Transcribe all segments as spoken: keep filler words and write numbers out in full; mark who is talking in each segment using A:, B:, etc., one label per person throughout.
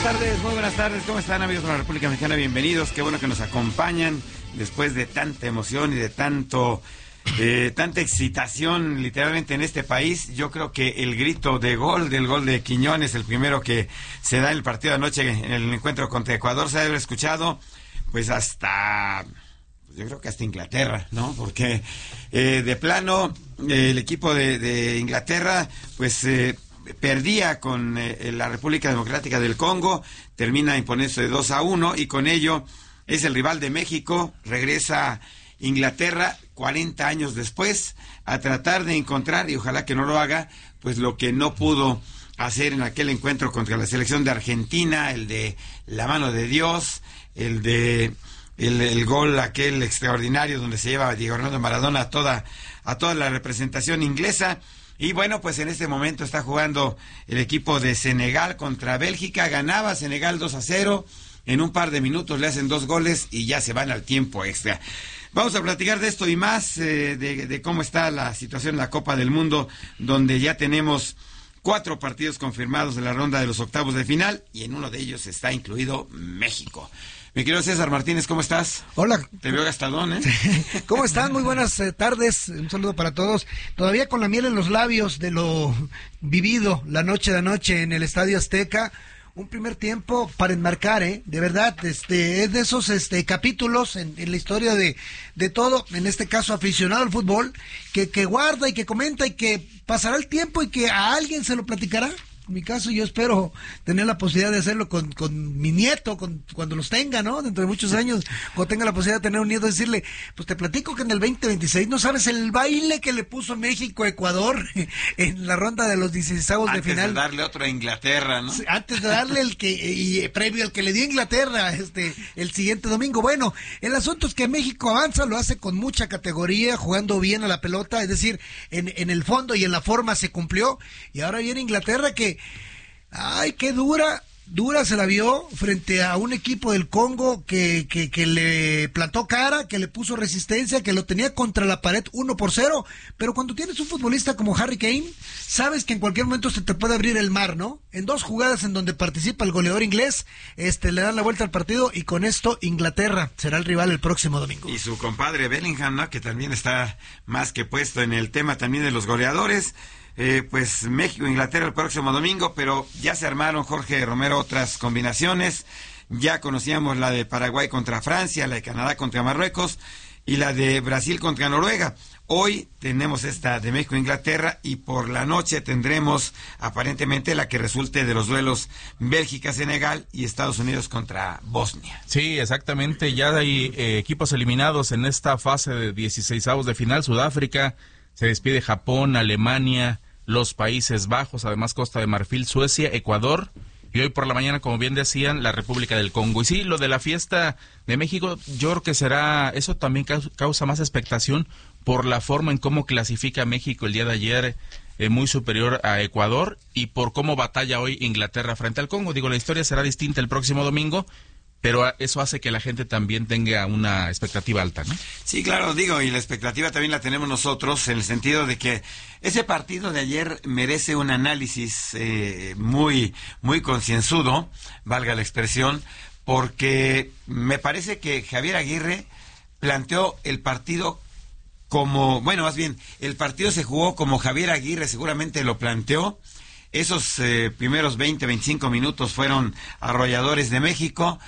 A: tardes, muy buenas tardes. ¿Cómo están, amigos de la República Mexicana? Bienvenidos. Qué bueno que nos acompañan después de tanta emoción y de tanto eh, tanta excitación literalmente en este país. Yo creo que el grito de gol, del gol de Quiñones, el primero que se da en el partido de anoche en el encuentro contra Ecuador, se ha de haber escuchado pues hasta... yo creo que hasta Inglaterra, ¿no? Porque eh, de plano eh, el equipo de, de Inglaterra pues eh, perdía con eh, la República Democrática del Congo, termina imponiéndose de dos a uno y con ello es el rival de México. Regresa Inglaterra cuarenta años después a tratar de encontrar, y ojalá que no lo haga, pues lo que no pudo hacer en aquel encuentro contra la selección de Argentina, el de la mano de Dios, el de el, el gol aquel extraordinario donde se lleva a Diego Armando Maradona a toda, a toda la representación inglesa. Y bueno, pues en este momento está jugando el equipo de Senegal contra Bélgica. Ganaba Senegal dos a cero, en un par de minutos le hacen dos goles y ya se van al tiempo extra. Vamos a platicar de esto y más, eh, de, de cómo está la situación en la Copa del Mundo, donde ya tenemos cuatro partidos confirmados de la ronda de los octavos de final, y en uno de ellos está incluido México. Mi querido César Martínez, ¿cómo estás?
B: Hola.
A: Te veo gastadón, ¿eh?
B: ¿Cómo están? Muy buenas eh, tardes. Un saludo para todos. Todavía con la miel en los labios de lo vivido la noche de anoche en el Estadio Azteca. Un primer tiempo para enmarcar, ¿eh? De verdad, este, es de esos este, capítulos en, en la historia de, de todo, en este caso aficionado al fútbol, que, que guarda y que comenta y que pasará el tiempo y que a alguien se lo platicará. En mi caso, yo espero tener la posibilidad de hacerlo con, con mi nieto, con, cuando los tenga, ¿no? Dentro de muchos años, cuando tenga la posibilidad de tener un nieto, decirle, pues te platico que en el veinte veintiséis, ¿no sabes el baile que le puso México a Ecuador en la ronda de los dieciseisavos de final?
A: Antes de darle otro a Inglaterra, ¿no?
B: Antes de darle el que, y previo al que le dio Inglaterra, este, el siguiente domingo. Bueno, el asunto es que México avanza, lo hace con mucha categoría, jugando bien a la pelota, es decir, en, en el fondo y en la forma se cumplió, y ahora viene Inglaterra que ay, qué dura, dura se la vio frente a un equipo del Congo que, que, que le plantó cara, que le puso resistencia, que lo tenía contra la pared uno por cero, pero cuando tienes un futbolista como Harry Kane, sabes que en cualquier momento se te puede abrir el mar, ¿no? En dos jugadas en donde participa el goleador inglés, este le dan la vuelta al partido y con esto Inglaterra será el rival el próximo domingo.
A: Y su compadre Bellingham, ¿no? Que también está más que puesto en el tema también de los goleadores. Eh, pues México, Inglaterra el próximo domingo, pero ya se armaron, Jorge Romero, otras combinaciones. Ya conocíamos la de Paraguay contra Francia, la de Canadá contra Marruecos y la de Brasil contra Noruega. Hoy tenemos esta de México, Inglaterra, y por la noche tendremos aparentemente la que resulte de los duelos Bélgica-Senegal y Estados Unidos contra Bosnia.
C: Sí, exactamente, ya hay eh, equipos eliminados en esta fase de dieciseisavos de final. Sudáfrica, se despide Japón, Alemania, los Países Bajos, además Costa de Marfil, Suecia, Ecuador, y hoy por la mañana, como bien decían, la República del Congo. Y sí, lo de la fiesta de México, yo creo que será, eso también causa más expectación por la forma en cómo clasifica México el día de ayer, eh, muy superior a Ecuador, y por cómo batalla hoy Inglaterra frente al Congo. Digo, la historia será distinta el próximo domingo, pero eso hace que la gente también tenga una expectativa alta, ¿no?
A: Sí, claro, digo, y la expectativa también la tenemos nosotros, en el sentido de que ese partido de ayer merece un análisis eh, muy, muy concienzudo, valga la expresión, porque me parece que Javier Aguirre planteó el partido como, bueno, más bien, el partido se jugó como Javier Aguirre seguramente lo planteó. Esos eh, primeros veinte, veinticinco minutos fueron arrolladores de México,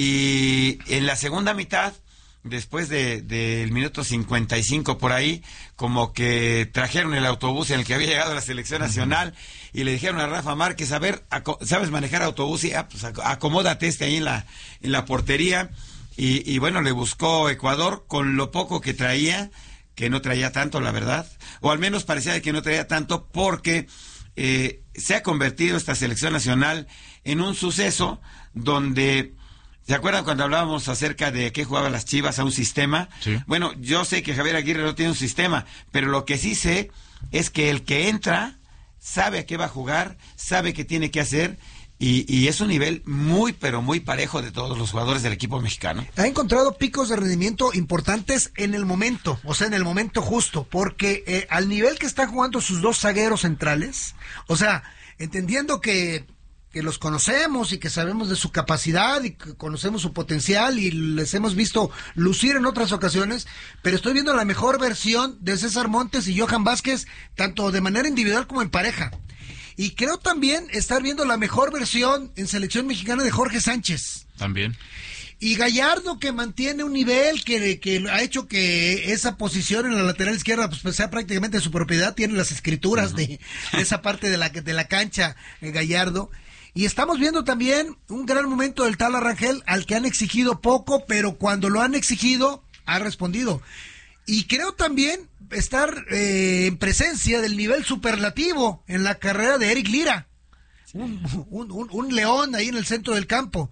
A: y en la segunda mitad, después de del minuto cincuenta y cinco por ahí, como que trajeron el autobús en el que había llegado la selección nacional y le dijeron a Rafa Márquez, a ver, ¿sabes manejar autobús? Y ah, pues acomódate este ahí en la, en la portería, y, y bueno, le buscó Ecuador con lo poco que traía, que no traía tanto, la verdad, o al menos parecía que no traía tanto, porque eh, se ha convertido esta selección nacional en un suceso donde... ¿Se acuerdan cuando hablábamos acerca de qué jugaban las Chivas, a un sistema?
C: Sí.
A: Bueno, yo sé que Javier Aguirre no tiene un sistema, pero lo que sí sé es que el que entra sabe a qué va a jugar, sabe qué tiene que hacer, y, y es un nivel muy, pero muy parejo de todos los jugadores del equipo mexicano.
B: Ha encontrado picos de rendimiento importantes en el momento, o sea, en el momento justo, porque eh, al nivel que están jugando sus dos zagueros centrales, o sea, entendiendo que que los conocemos y que sabemos de su capacidad y que conocemos su potencial y les hemos visto lucir en otras ocasiones, pero estoy viendo la mejor versión de César Montes y Johan Vázquez, tanto de manera individual como en pareja. Y creo también estar viendo la mejor versión en selección mexicana de Jorge Sánchez.
C: También.
B: Y Gallardo, que mantiene un nivel que, que ha hecho que esa posición en la lateral izquierda pues sea prácticamente su propiedad, tiene las escrituras uh-huh. de, de esa parte de la, de la cancha, eh, Gallardo. Y estamos viendo también un gran momento del Tala Rangel, al que han exigido poco, pero cuando lo han exigido, ha respondido. Y creo también estar eh, en presencia del nivel superlativo en la carrera de Eric Lira. Sí. Un, un, un, un león ahí en el centro del campo.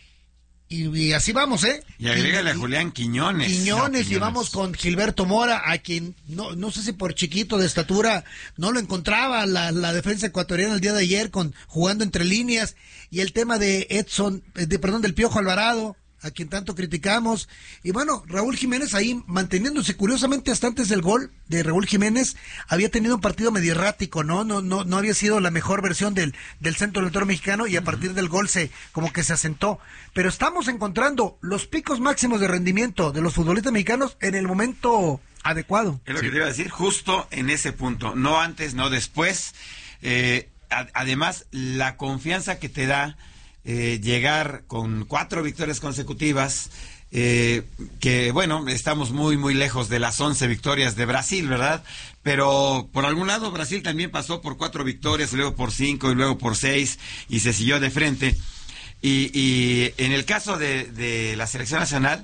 B: Y, y así vamos, ¿eh?
A: Y agrégale a Julián Quiñones.
B: Quiñones, no, Quiñones, y vamos con Gilberto Mora, a quien no no sé si por chiquito de estatura no lo encontraba la, la defensa ecuatoriana el día de ayer, con jugando entre líneas, y el tema de Edson, de perdón, del Piojo Alvarado, a quien tanto criticamos, y bueno, Raúl Jiménez ahí manteniéndose. Curiosamente, hasta antes del gol de Raúl Jiménez había tenido un partido medio errático, ¿no? No no no había sido la mejor versión del, del centro delantero mexicano, y a partir del gol se como que se asentó. Pero estamos encontrando los picos máximos de rendimiento de los futbolistas mexicanos en el momento adecuado.
A: Es lo sí. que te iba a decir, justo en ese punto, no antes, no después. Eh, a, además, la confianza que te da Eh, llegar con cuatro victorias consecutivas, eh, que bueno, estamos muy muy lejos de las once victorias de Brasil, ¿verdad? Pero por algún lado Brasil también pasó por cuatro victorias, luego por cinco y luego por seis, y se siguió de frente. Y, y en el caso de, de la selección nacional,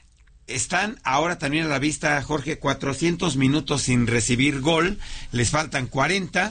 A: están ahora también a la vista, Jorge, cuatrocientos minutos sin recibir gol, les faltan cuarenta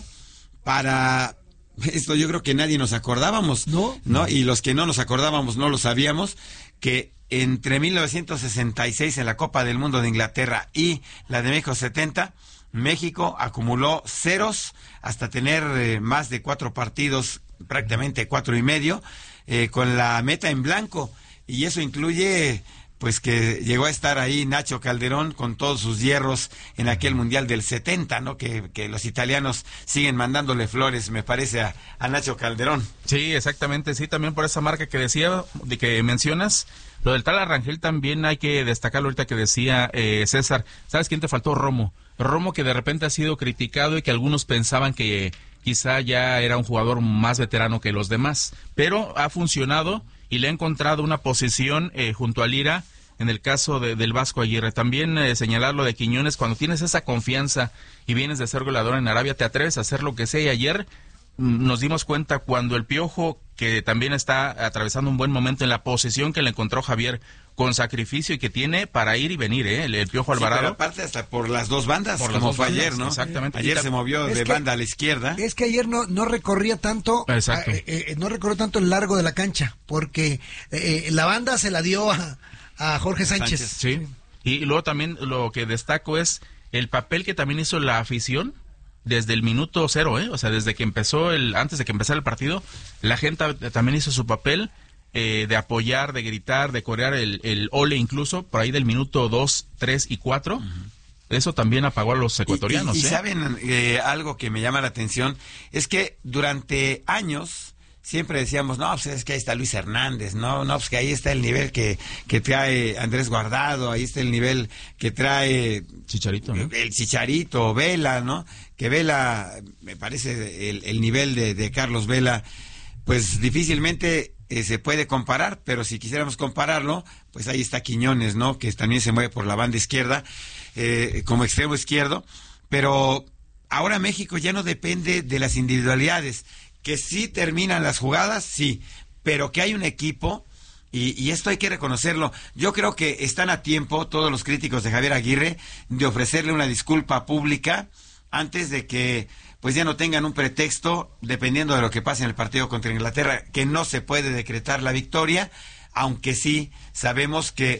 A: para... Esto yo creo que nadie nos acordábamos,
B: ¿no?
A: ¿no? Y los que no nos acordábamos no lo sabíamos, que entre mil novecientos sesenta y seis en la Copa del Mundo de Inglaterra y la de México setenta, México acumuló ceros hasta tener eh, más de cuatro partidos, prácticamente cuatro y medio, eh, con la meta en blanco. Y eso incluye... pues que llegó a estar ahí Nacho Calderón con todos sus hierros en aquel Mundial del setenta, ¿no? Que, que los italianos siguen mandándole flores, me parece, a, a Nacho Calderón.
C: Sí, exactamente, sí, también por esa marca que decía, de que mencionas, lo del Tala Rangel también hay que destacarlo ahorita que decía eh, César. ¿Sabes quién te faltó? Romo. Romo, que de repente ha sido criticado y que algunos pensaban que quizá ya era un jugador más veterano que los demás, pero ha funcionado y le ha encontrado una posición eh, junto a Lira, en el caso de, del Vasco Aguirre. También eh, señalar lo de Quiñones, cuando tienes esa confianza y vienes de ser goleador en Arabia, te atreves a hacer lo que sea, y ayer mm, nos dimos cuenta cuando el Piojo, que también está atravesando un buen momento en la posición que le encontró Javier, con sacrificio y que tiene para ir y venir, ¿eh? El, el Piojo Alvarado. Sí,
A: pero aparte hasta por las dos bandas, por como fue ayer, ¿no?
C: Exactamente.
A: Ayer se movió de
B: que,
A: banda a la izquierda.
B: Es que ayer no no recorría tanto,
C: Exacto.
B: eh, eh, no recorrió tanto el largo de la cancha, porque eh, la banda se la dio a, a Jorge Sánchez.
C: Sánchez. Sí. Y luego también lo que destaco es el papel que también hizo la afición desde el minuto cero, ¿eh? O sea, desde que empezó el, antes de que empezara el partido, la gente también hizo su papel. Eh, de apoyar, de gritar, de corear el, el ole, incluso por ahí del minuto dos, tres y cuatro. Uh-huh. Eso también apagó a los ecuatorianos.
A: Y, y, y
C: ¿eh?
A: saben, eh, algo que me llama la atención es que durante años siempre decíamos, no, pues es que ahí está Luis Hernández, no, no, pues que ahí está el nivel que, que trae Andrés Guardado, ahí está el nivel que trae
C: Chicharito, ¿no?
A: el Chicharito, Vela, ¿no? Que Vela, me parece el, el nivel de, de Carlos Vela, pues difícilmente Eh, se puede comparar, pero si quisiéramos compararlo, pues ahí está Quiñones, ¿no? Que también se mueve por la banda izquierda, eh, como extremo izquierdo, pero ahora México ya no depende de las individualidades, que sí terminan las jugadas, sí, pero que hay un equipo, y, y esto hay que reconocerlo. Yo creo que están a tiempo todos los críticos de Javier Aguirre de ofrecerle una disculpa pública antes de que pues ya no tengan un pretexto, dependiendo de lo que pase en el partido contra Inglaterra, que no se puede decretar la victoria, aunque sí sabemos que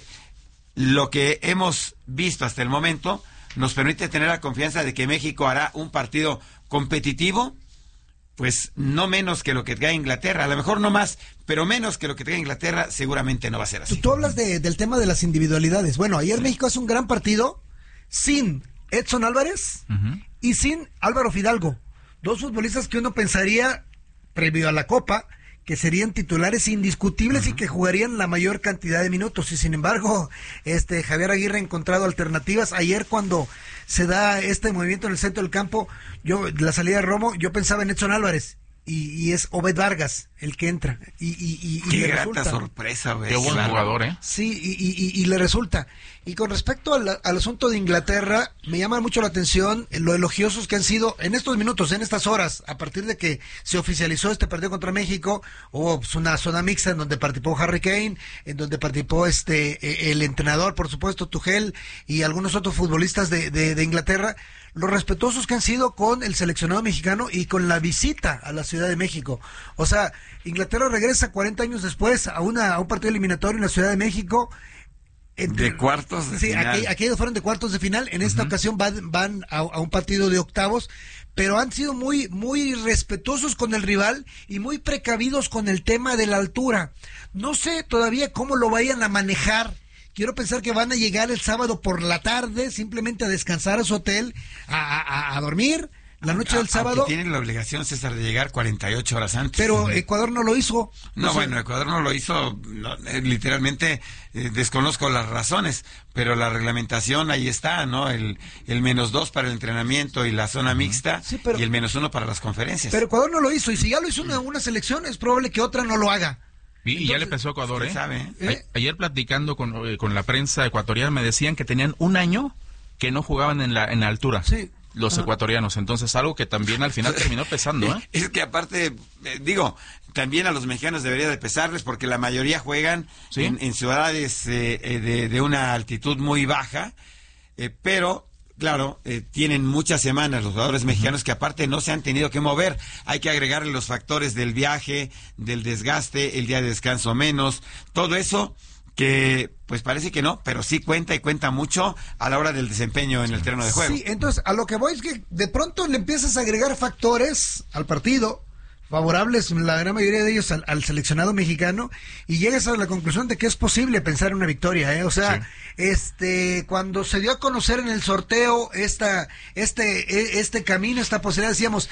A: lo que hemos visto hasta el momento nos permite tener la confianza de que México hará un partido competitivo, pues no menos que lo que trae Inglaterra, a lo mejor no más, pero menos que lo que trae Inglaterra, seguramente no va a ser así.
B: Tú, tú hablas de, del tema de las individualidades. Bueno, ayer sí. México hace un gran partido sin Edson Álvarez uh-huh. y sin Álvaro Fidalgo, dos futbolistas que uno pensaría, previo a la Copa, que serían titulares indiscutibles uh-huh. y que jugarían la mayor cantidad de minutos. Y sin embargo, este Javier Aguirre ha encontrado alternativas. Ayer cuando se da este movimiento en el centro del campo, yo la salida de Romo, yo pensaba en Edson Álvarez. Y, y es Obed Vargas el que entra y, y, y,
A: qué
B: y le
A: grata
B: resulta.
A: sorpresa, güey.
C: Qué buen jugador, ¿eh?
B: Sí, y, y, y, y le resulta. Y con respecto al, al asunto de Inglaterra, me llama mucho la atención lo elogiosos que han sido en estos minutos, en estas horas, a partir de que se oficializó este partido contra México. Hubo pues, una zona mixta en donde participó Harry Kane, en donde participó este el entrenador, por supuesto, Tuchel, y algunos otros futbolistas de, de, de Inglaterra. Los respetuosos que han sido con el seleccionado mexicano y con la visita a la Ciudad de México. O sea, Inglaterra regresa cuarenta años después a una a un partido eliminatorio en la Ciudad de México.
A: Entre, de cuartos de
B: sí,
A: final.
B: Aqu- aquellos fueron de cuartos de final. En esta uh-huh. ocasión van, van a, a un partido de octavos, pero han sido muy, muy respetuosos con el rival y muy precavidos con el tema de la altura. No sé todavía cómo lo vayan a manejar. Quiero pensar que van a llegar el sábado por la tarde, simplemente a descansar a su hotel, a, a, a dormir la noche a, del sábado.
A: Aunque tienen la obligación, César, de llegar cuarenta y ocho horas antes.
B: Pero Ecuador no lo hizo.
A: No, o sea, bueno, Ecuador no lo hizo, no, eh, literalmente eh, desconozco las razones, pero la reglamentación ahí está, ¿no? El, el menos dos para el entrenamiento y la zona uh-huh. mixta, sí, pero, y el menos uno para las conferencias.
B: Pero Ecuador no lo hizo, y si ya lo hizo una, una selección, es probable que otra no lo haga.
C: Y Entonces, ya le pensó a Ecuador, ¿eh?
A: Sabe,
C: ¿eh? A, ayer platicando con, eh, con la prensa ecuatoriana me decían que tenían un año que no jugaban en la en la altura.
B: Sí.
C: Los ah. ecuatorianos, entonces algo que también al final terminó pesando, ¿eh?
A: Es que aparte, eh, digo, también a los mexicanos debería de pesarles porque la mayoría juegan ¿sí? en, en ciudades eh, de, de una altitud muy baja, eh, pero... Claro, eh, tienen muchas semanas los jugadores mexicanos uh-huh. que aparte no se han tenido que mover. Hay que agregarle los factores del viaje, del desgaste, el día de descanso menos, todo eso que pues parece que no, pero sí cuenta y cuenta mucho a la hora del desempeño en el terreno de juego.
B: Sí, entonces a lo que voy es que de pronto le empiezas a agregar factores al partido favorables, la gran mayoría de ellos al, al seleccionado mexicano, y llegas a la conclusión de que es posible pensar en una victoria, ¿eh? O sea, sí. este, cuando se dio a conocer en el sorteo esta, este, este camino, esta posibilidad, decíamos,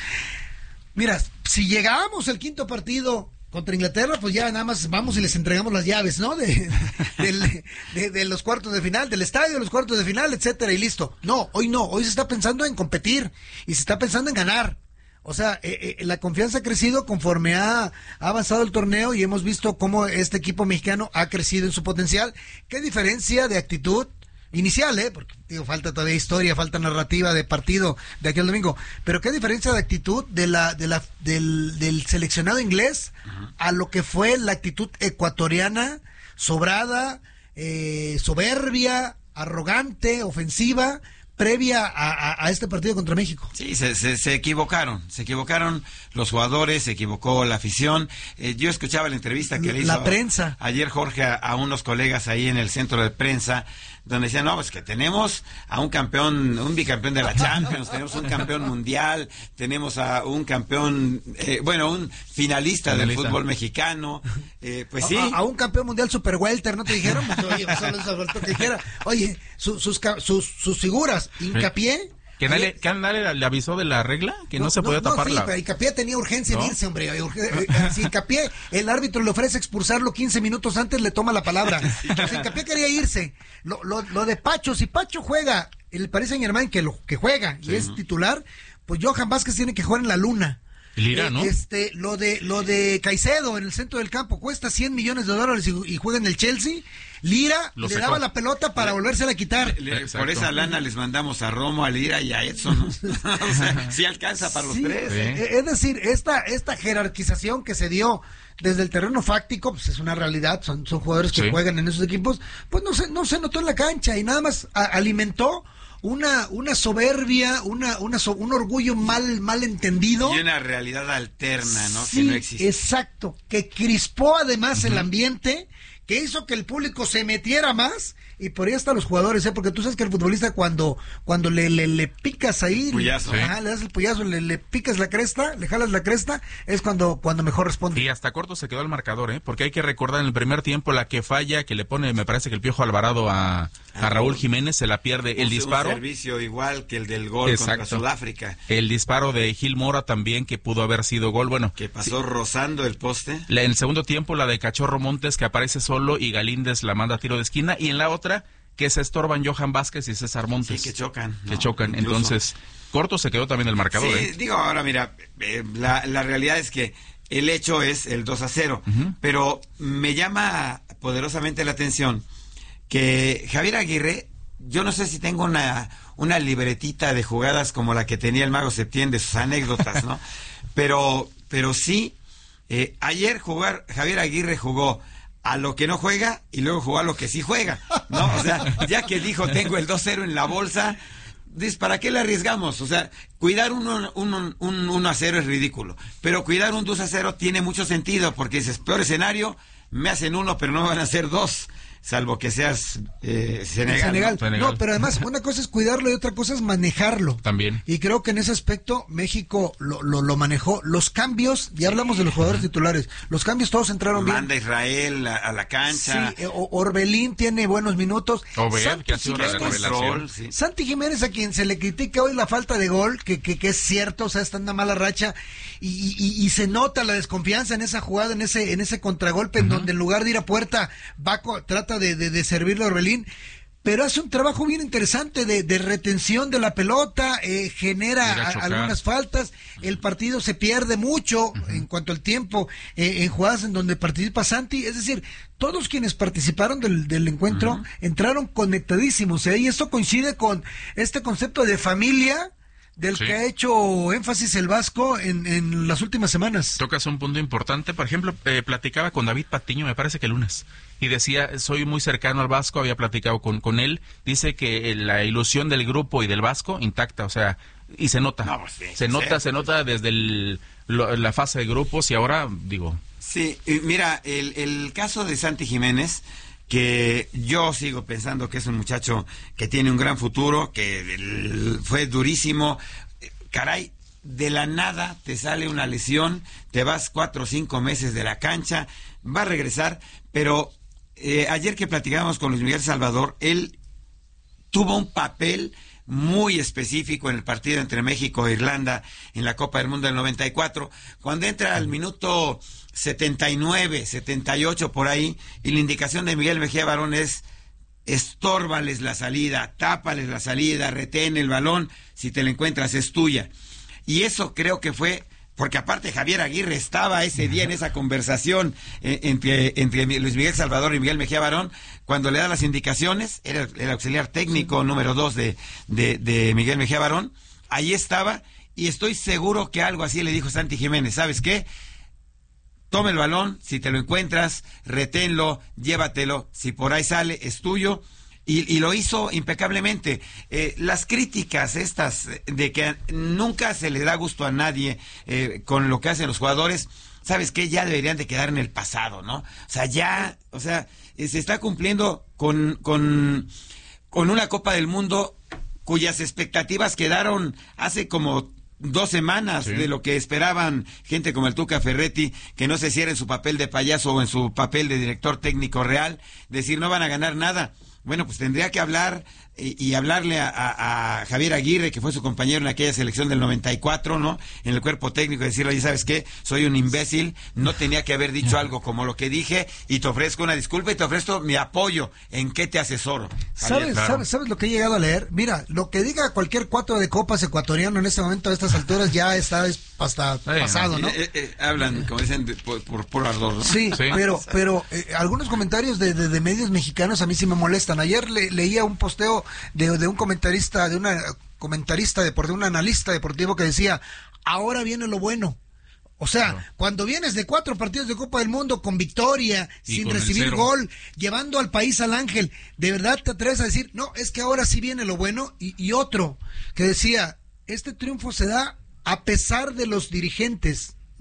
B: mira, si llegábamos al quinto partido contra Inglaterra, pues ya nada más vamos y les entregamos las llaves, ¿no? De, de, de, de los cuartos de final, del estadio, de los cuartos de final, etcétera, y listo. No, hoy no, hoy se está pensando en competir, y se está pensando en ganar. O sea, eh, eh, la confianza ha crecido conforme ha, ha avanzado el torneo y hemos visto cómo este equipo mexicano ha crecido en su potencial. ¿Qué diferencia de actitud inicial, eh? Porque, digo, falta todavía historia, falta narrativa de partido de aquel domingo. Pero ¿qué diferencia de actitud de la, de la, del, del seleccionado inglés uh-huh. a lo que fue la actitud ecuatoriana, sobrada, eh, soberbia, arrogante, ofensiva, previa a, a, a este partido contra México?
A: Sí, se, se, se equivocaron, se equivocaron los jugadores, se equivocó la afición. Eh, yo escuchaba la entrevista que le hizo
B: la prensa
A: ayer Jorge a, a unos colegas ahí en el centro de prensa, donde decían, no, pues que tenemos a un campeón, un bicampeón de la Champions, tenemos un campeón mundial, tenemos a un campeón, eh, bueno, un finalista, finalista del fútbol mexicano, eh, pues sí.
B: A, a un campeón mundial super welter, ¿no te dijeron? Pues, oye, pues, solo eso faltó que dijera. Oye, su, sus, sus, sus figuras, Hincapié.
C: ¿Que nadie, que nadie le avisó de la regla? Que no, no se podía
B: no,
C: tapar
B: sí,
C: la...
B: pero Hincapié tenía urgencia ¿no? en irse, hombre. Si Hincapié, el árbitro le ofrece expulsarlo quince minutos antes, le toma la palabra. Si Hincapié quería irse. Lo, lo, lo de Pacho, si Pacho juega, el Paris Saint-Germain que, lo, que juega y sí, es ¿no? titular, pues Johan Vázquez tiene que jugar en la luna.
C: Lira, ¿no?
B: Este, lo de lo de Caicedo en el centro del campo cuesta cien millones de dólares y, y juega en el Chelsea. Lira Lo le secó. daba la pelota para volvérsela a quitar.
A: Le, por esa lana les mandamos a Romo, a Lira y a Edson, ¿no? O sea, sí alcanza para los sí, tres.
B: ¿eh? Es decir, esta esta jerarquización que se dio desde el terreno fáctico, pues es una realidad, son, son jugadores que sí. juegan en esos equipos, pues no se, no se notó en la cancha y nada más a, alimentó una una soberbia, una una so, un orgullo mal mal entendido
A: y una realidad alterna, ¿no?
B: Sí,
A: que no existe.
B: Exacto, que crispó además uh-huh. el ambiente, que hizo que el público se metiera más, y por ahí hasta los jugadores, ¿eh? Porque tú sabes que el futbolista cuando cuando le, le, le picas ahí,
A: puyazo,
B: le,
A: ¿eh?
B: ajá, le das el puyazo, le, le picas la cresta, le jalas la cresta, es cuando, cuando mejor responde.
C: Y hasta corto se quedó el marcador, ¿eh? Porque hay que recordar en el primer tiempo la que falla, que le pone, me parece que el Piojo Alvarado a, a Raúl Jiménez, se la pierde el disparo.
A: Un servicio igual que el del gol
C: Exacto.
A: contra Sudáfrica.
C: El disparo de Gil Mora también, que pudo haber sido gol, bueno.
A: Que pasó sí. rozando el poste.
C: La, en el segundo tiempo la de Cachorro Montes, que aparece solo y Galíndez la manda a tiro de esquina, y en la otra que se estorban Johan Vázquez y César Montes.
A: Sí, que chocan.
C: Que
A: ¿no?
C: chocan,
A: Incluso.
C: Entonces, corto se quedó también el marcador.
A: Sí,
C: ¿eh?
A: digo, ahora mira, eh, la, la realidad es que el hecho es el dos a cero, uh-huh. pero me llama poderosamente la atención que Javier Aguirre, yo no sé si tengo una, una libretita de jugadas como la que tenía el Mago Septién de sus anécdotas, ¿no? pero, pero sí, eh, ayer jugar, Javier Aguirre jugó a lo que no juega y luego jugó a lo que sí juega, ¿no? O sea, ya que dijo tengo el dos cero en la bolsa, dices, ¿para qué le arriesgamos? O sea, cuidar un uno a cero es ridículo, pero cuidar un dos a cero tiene mucho sentido, porque dices, peor escenario, me hacen uno, pero no van a hacer dos, salvo que seas eh, Senegal.
B: Senegal.
C: ¿no? Senegal.
B: No, pero además una cosa es cuidarlo y otra cosa es manejarlo.
C: También.
B: Y creo que en ese aspecto México lo, lo, lo manejó. Los cambios, ya hablamos de los jugadores titulares, los cambios todos entraron bien.
A: Manda Israel a, a la cancha.
B: Sí, Orbelín tiene buenos minutos.
C: Obed, que ha sido una revelación.
B: Sí. Santi Jiménez, a quien se le critica hoy la falta de gol, que, que, que es cierto, o sea, está en una mala racha, y, y, y se nota la desconfianza en esa jugada, en ese, en ese contragolpe, uh-huh. en donde en lugar de ir a puerta, va, trata De, de, de servirle a Orbelín, pero hace un trabajo bien interesante de, de retención de la pelota, eh, genera a, algunas faltas, el partido se pierde mucho uh-huh. en cuanto al tiempo, eh, en jugadas en donde participa Santi, es decir, todos quienes participaron del, del encuentro uh-huh. entraron conectadísimos, ¿eh? Y esto coincide con este concepto de familia del sí. que ha hecho énfasis el Vasco en, en las últimas semanas.
C: Tocas un punto importante, por ejemplo, eh, platicaba con David Patiño, me parece que el lunes, y decía, soy muy cercano al Vasco, había platicado con, con él, dice que eh, la ilusión del grupo y del Vasco intacta, o sea, y se nota, no, sí, se nota, sí. se nota desde el, lo, la fase de grupos y ahora, digo...
A: Sí, mira, el, el caso de Santi Jiménez, que yo sigo pensando que es un muchacho que tiene un gran futuro, que el, fue durísimo, caray, de la nada te sale una lesión, te vas cuatro o cinco meses de la cancha, va a regresar, pero eh, ayer que platicábamos con Luis Miguel Salvador, él tuvo un papel muy específico en el partido entre México e Irlanda en la Copa del Mundo del noventa y cuatro, cuando entra al minuto setenta y nueve, setenta y ocho por ahí, y la indicación de Miguel Mejía Barón es estórbales la salida, tápales la salida, retén el balón, si te la encuentras es tuya. Y eso creo que fue, porque aparte Javier Aguirre estaba ese día en esa conversación eh, entre, entre Luis Miguel Salvador y Miguel Mejía Barón, cuando le da las indicaciones, era el auxiliar técnico sí. número dos de, de, de Miguel Mejía Barón, ahí estaba, y estoy seguro que algo así le dijo Santi Jiménez, ¿sabes qué? Toma el balón, si te lo encuentras, reténlo, llévatelo, si por ahí sale, es tuyo, y, y lo hizo impecablemente. Eh, las críticas estas de que nunca se le da gusto a nadie eh, con lo que hacen los jugadores, ¿sabes qué? Ya deberían de quedar en el pasado, ¿no? O sea, ya, o sea, eh, se está cumpliendo con, con, con una Copa del Mundo cuyas expectativas quedaron hace como dos semanas sí. de lo que esperaban gente como el Tuca Ferretti, que no se hiciera en su papel de payaso o en su papel de director técnico real, decir no van a ganar nada. Bueno, pues tendría que hablar y, y hablarle a, a, a Javier Aguirre, que fue su compañero en aquella selección del noventa y cuatro, ¿no? En el cuerpo técnico, decirle, oye, ¿sabes qué? Soy un imbécil, no tenía que haber dicho algo como lo que dije, y te ofrezco una disculpa y te ofrezco mi apoyo. ¿En qué te asesoro?
B: ¿Sabes, claro. ¿sabes, ¿Sabes lo que he llegado a leer? Mira, lo que diga cualquier cuatro de copas ecuatoriano en este momento, a estas alturas, ya está es hasta sí, pasado, ¿no?
A: Eh, eh, hablan, como dicen, de, por, por, por ardor, ¿no?
B: Sí, sí. pero, pero eh, algunos comentarios de, de, de medios mexicanos a mí sí me molestan. Ayer le, leía un posteo de, de un comentarista, de una comentarista deportivo, un analista deportivo que decía, ahora viene lo bueno. O sea, claro. cuando vienes de cuatro partidos de Copa del Mundo con victoria, y sin recibir gol, llevando al país al ángel, ¿de verdad te atreves a decir, no, es que ahora sí viene lo bueno? Y, y otro que decía, este triunfo se da a pesar de los dirigentes,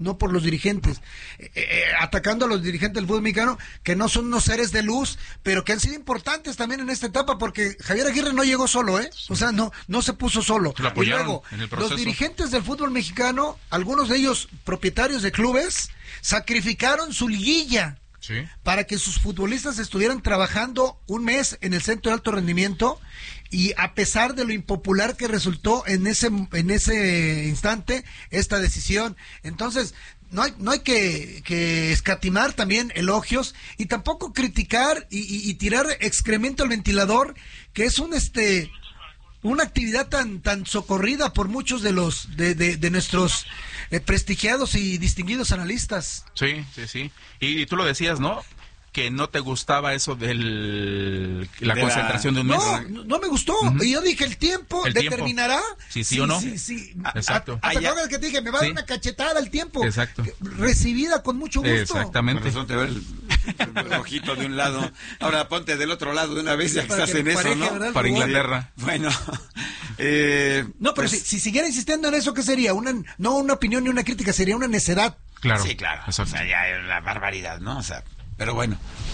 B: no por los dirigentes, eh, eh, atacando a los dirigentes del fútbol mexicano, que no son unos seres de luz, pero que han sido importantes también en esta etapa, porque Javier Aguirre no llegó solo, ¿eh? O sea, no, no se puso solo.
C: Lo apoyaron
B: y luego,
C: en el proceso.
B: los dirigentes del fútbol mexicano, algunos de ellos propietarios de clubes, sacrificaron su liguilla.
C: Sí.
B: Para que sus futbolistas estuvieran trabajando un mes en el centro de alto rendimiento, y a pesar de lo impopular que resultó en ese en ese instante esta decisión, entonces no hay no hay que, que escatimar también elogios y tampoco criticar y, y, y tirar excremento al ventilador, que es un este una actividad tan tan socorrida por muchos de los de, de, de nuestros eh, prestigiados y distinguidos analistas.
C: Sí, sí, sí. Y, y tú lo decías, ¿no? Que no te gustaba eso del la
A: de
C: concentración
A: la...
C: de un mes.
B: No, no me gustó.
C: Uh-huh.
B: Y yo dije, el tiempo
C: El
B: determinará.
C: tiempo. Sí, sí o no.
B: Sí, sí.
C: Exacto.
B: ¿Te
A: Allá...
B: acuerdas que te dije? Me va a
C: sí.
B: dar una cachetada al tiempo.
C: Exacto.
B: Recibida con mucho gusto.
C: Exactamente.
A: Por razón te veo el, el ojito de un lado. Ahora ponte del otro lado de una vez, ya que
B: Para
A: estás
B: que
A: en eso,
B: pareje,
A: ¿no?
B: ¿verdad?
C: Para Inglaterra.
A: Bueno. Eh,
B: No, pero
A: pues...
B: si, si siguiera insistiendo en eso, ¿qué sería? Una, no una opinión ni una crítica, sería una necedad.
C: Claro.
A: Sí, claro.
C: Exacto.
A: O sea, ya es la barbaridad, ¿no? O sea, pero bueno.